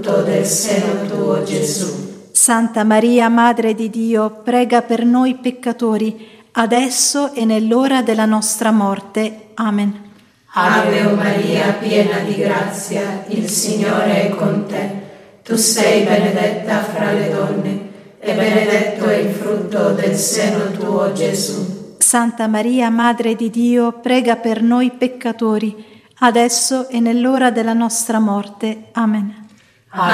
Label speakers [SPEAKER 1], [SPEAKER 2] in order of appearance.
[SPEAKER 1] frutto del seno tuo, Gesù.
[SPEAKER 2] Santa Maria, Madre di Dio, prega per noi peccatori, adesso e nell'ora della nostra morte. Amen.
[SPEAKER 1] Ave Maria, piena di grazia, il Signore è con te. Tu sei benedetta fra le donne, e benedetto è il frutto del seno tuo, Gesù.
[SPEAKER 2] Santa Maria, Madre di Dio, prega per noi peccatori, adesso e nell'ora della nostra morte. Amen.